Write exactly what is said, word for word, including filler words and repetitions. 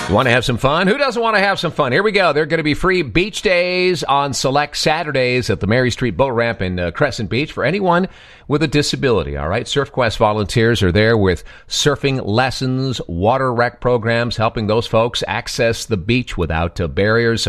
You want to have some fun? Who doesn't want to have some fun? Here we go. There are going to be free beach days on select Saturdays at the Mary Street Boat Ramp in uh, Crescent Beach for anyone with a disability, all right? SurfQuest volunteers are there with surfing lessons, water rec programs, helping those folks access the beach without uh, barriers.